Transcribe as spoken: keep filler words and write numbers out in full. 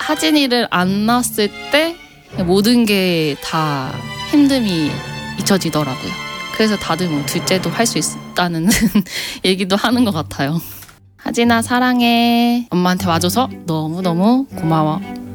하진이를 안 낳았을 때 모든 게 다 힘듦이 잊혀지더라고요. 그래서 다들 뭐 둘째도 할 수 있다는 얘기도 하는 것 같아요. 하진아 사랑해. 엄마한테 와줘서 너무너무 고마워.